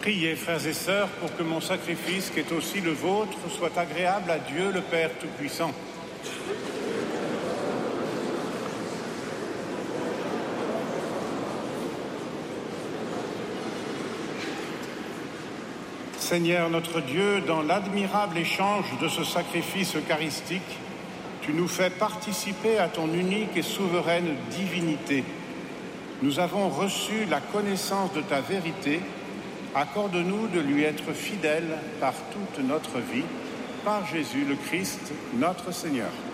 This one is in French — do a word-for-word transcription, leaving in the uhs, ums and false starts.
Priez, frères et sœurs, pour que mon sacrifice, qui est aussi le vôtre, soit agréable à Dieu le Père Tout-Puissant. Seigneur notre Dieu, dans l'admirable échange de ce sacrifice eucharistique, tu nous fais participer à ton unique et souveraine divinité. Nous avons reçu la connaissance de ta vérité. Accorde-nous de lui être fidèles par toute notre vie, par Jésus le Christ, notre Seigneur.